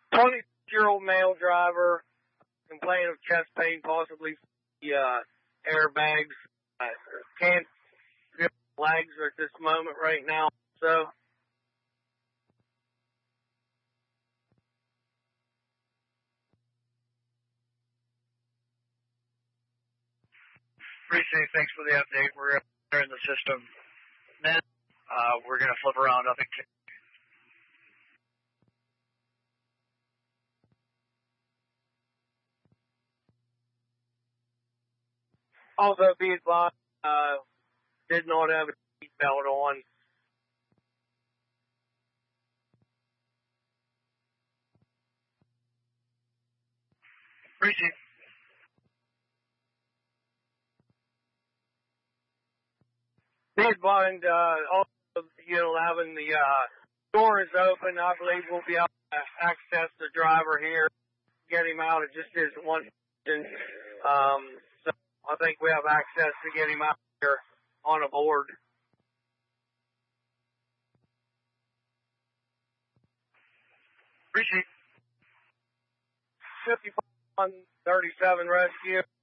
20-year-old male driver complaining of chest pain, possibly the airbags. Can't feel legs at this moment right now. So. Appreciate it. Thanks for the update. We're in the system. Then we're going to flip around up and although be advised, did not have a seatbelt on. Appreciate it. Be advised, also, having the door is open. I believe we'll be able to access the driver here, get him out. It just is one person. So I think we have access to get him out here on a board. Appreciate it. 5137 rescue.